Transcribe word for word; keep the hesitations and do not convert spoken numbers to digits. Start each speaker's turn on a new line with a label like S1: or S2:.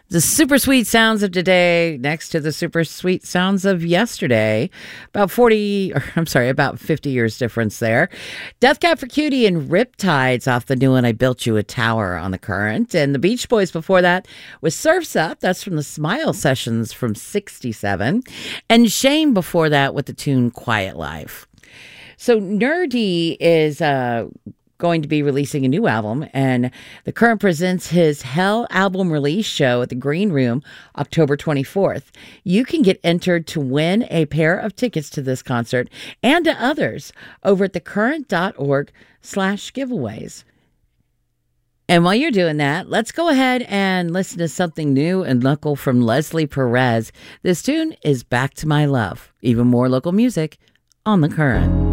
S1: The super sweet sounds of today next to the super sweet sounds of yesterday. About forty, or I'm sorry, about fifty years difference there. Death Cab for Cutie and Riptides off the new one, I Built You a Tower on the Current. And the Beach Boys before that was Surf's Up. That's from the Smile Sessions from sixty-seven. And Shane before that with the tune Quiet Life. So Nerdy is uh, going to be releasing a new album, and The Current presents his Hell album release show at the Green Room October twenty-fourth. You can get entered to win a pair of tickets to this concert and to others over at thecurrent.org slash giveaways. And while you're doing that, let's go ahead and listen to something new and local from Leslie Perez. This tune is Back to My Love. Even more local music on The Current.